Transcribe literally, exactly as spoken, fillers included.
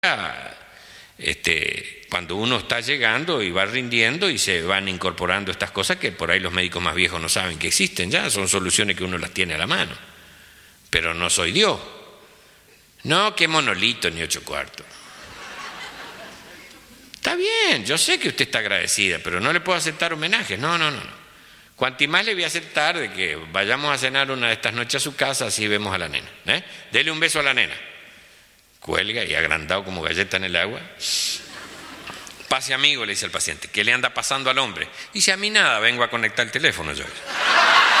Este, cuando uno está llegando y va rindiendo y se van incorporando estas cosas que por ahí los médicos más viejos no saben que existen ya, son soluciones que uno las tiene a la mano. Pero no soy Dios. No, qué monolito ni ocho cuartos. Está bien, yo sé que usted está agradecida, pero no le puedo aceptar homenajes. No, no, no, no. Cuanti más le voy a aceptar de que vayamos a cenar una de estas noches a su casa, así vemos a la nena. ¿eh? Dele un beso a la nena. Cuelga y agrandado como galleta en el agua. Pase amigo, le dice al paciente. ¿Qué le anda pasando al hombre? Dice, a mí nada, vengo a conectar el teléfono yo.